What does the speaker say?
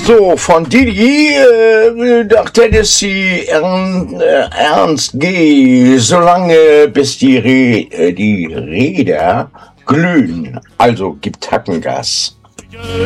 So, von Didi nach Tennessee, Ernst G. Solange bis die Räder glühen, also gibt Hackengas.